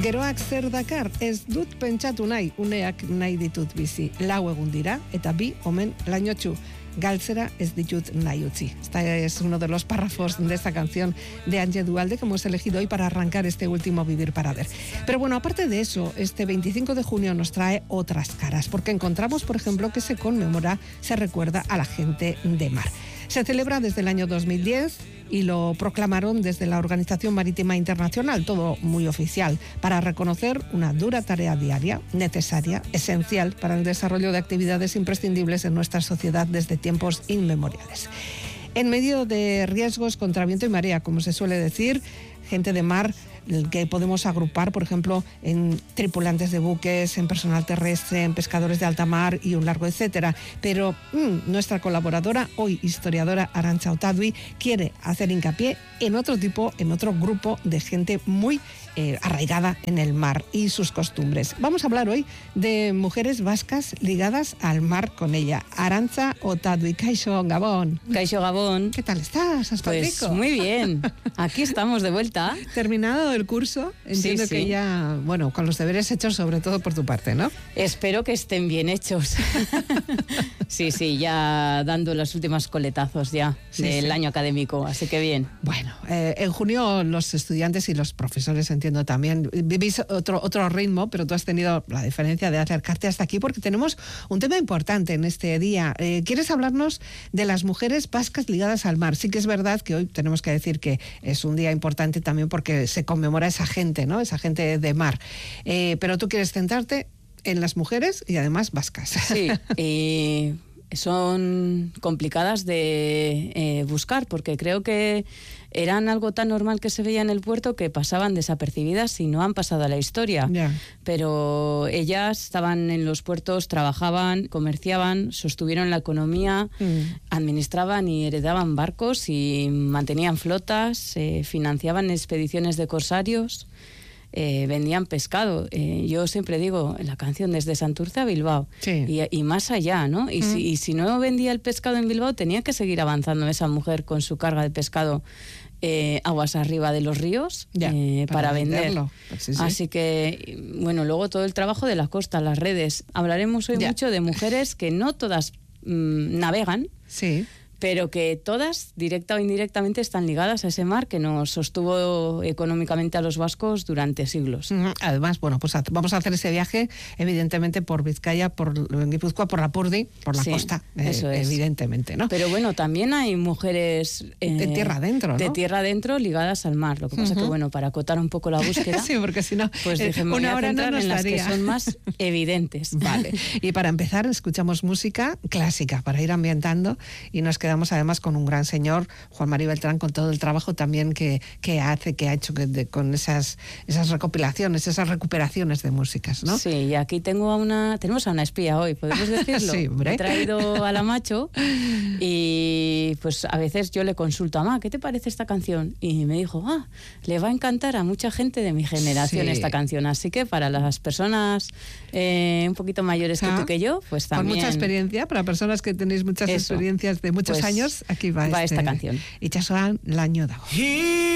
Geroak zer dakar, ez dut pentsatu nahi, uneak nahi ditut bizi. 4 egun dira, eta 2 omen lainotxu. Galtzera ez ditut nahi utzi. Este es uno de los párrafos de esta canción de Ange Dualde que hemos elegido hoy para arrancar este último Vivir para Ver. Pero bueno, aparte de eso, este 25 de junio nos trae otras caras, porque encontramos, por ejemplo, que se conmemora, se recuerda a la gente de mar. Se celebra desde el año 2010 y lo proclamaron desde la Organización Marítima Internacional, todo muy oficial, para reconocer una dura tarea diaria, necesaria, esencial para el desarrollo de actividades imprescindibles en nuestra sociedad desde tiempos inmemoriales. En medio de riesgos contra viento y marea, como se suele decir, gente de mar que podemos agrupar, por ejemplo, en tripulantes de buques, en personal terrestre, en pescadores de alta mar y un largo etcétera. Pero nuestra colaboradora, hoy historiadora Arantxa Otadui, quiere hacer hincapié en otro grupo de gente muy arraigada en el mar y sus costumbres. Vamos a hablar hoy de mujeres vascas ligadas al mar con ella. Arantxa Otadui, Kaixo Gabón. Kaixo Gabón. ¿Qué tal estás? Pues muy bien, aquí estamos de vuelta. Terminado el curso, entiendo que ya, bueno, con los deberes hechos sobre todo por tu parte, ¿no? Espero que estén bien hechos. Sí, ya dando los últimos coletazos ya del año académico, así que bien. Bueno, en junio los estudiantes y los profesores, entiendo también, vivís otro ritmo, pero tú has tenido la diferencia de acercarte hasta aquí porque tenemos un tema importante en este día. ¿Quieres hablarnos de las mujeres vascas ligadas al mar? Sí que es verdad que hoy tenemos que decir que es un día importante también porque se conmemora esa gente, ¿no? Esa gente de mar. Pero tú quieres centrarte en las mujeres y además vascas. Sí, son complicadas de buscar porque creo que eran algo tan normal que se veía en el puerto que pasaban desapercibidas y no han pasado a la historia. Yeah. Pero ellas estaban en los puertos, trabajaban, comerciaban, sostuvieron la economía, administraban y heredaban barcos y mantenían flotas, financiaban expediciones de corsarios. Vendían pescado. Yo siempre digo, la canción desde Santurce a Bilbao, y más allá, ¿no? Y si no vendía el pescado en Bilbao, tenía que seguir avanzando esa mujer con su carga de pescado aguas arriba de los ríos para venderlo. Pues sí. Así que, bueno, luego todo el trabajo de la costa, las redes. Hablaremos hoy mucho de mujeres que no todas navegan, pero que todas, directa o indirectamente, están ligadas a ese mar que nos sostuvo económicamente a los vascos durante siglos. Además, bueno, pues vamos a hacer ese viaje, evidentemente, por Vizcaya, por Guipúzcoa, por Lapurdi, por la costa, evidentemente, ¿no? Pero bueno, también hay mujeres de tierra adentro, ¿no? De tierra adentro ligadas al mar. Lo que pasa que, bueno, para acotar un poco la búsqueda, sí, porque si no, pues dejemos una hora no nos en las daría. que son más evidentes. Vale. Y para empezar, escuchamos música clásica para ir ambientando y nos quedamos además con un gran señor, Juan Mari Beltrán, con todo el trabajo también que ha hecho con esas recopilaciones, esas recuperaciones de músicas, ¿no? Sí, y aquí tenemos a una espía hoy, podemos decirlo. Sí, hombre. He traído a la macho y pues a veces yo le consulto a ¿qué te parece esta canción? Y me dijo, le va a encantar a mucha gente de mi generación esta canción, así que para las personas un poquito mayores que tú que yo, pues también. Con mucha experiencia, para personas que tenéis muchas experiencias de muchos años, aquí va esta canción. Itxasoan laino dago.